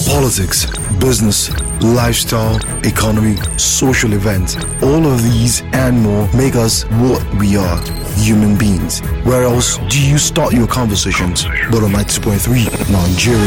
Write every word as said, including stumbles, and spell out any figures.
Politics, business, lifestyle, economy, social events, all of these and more make us what we are, human beings. Where else do you start your conversations but on ninety-two point three Nigeria?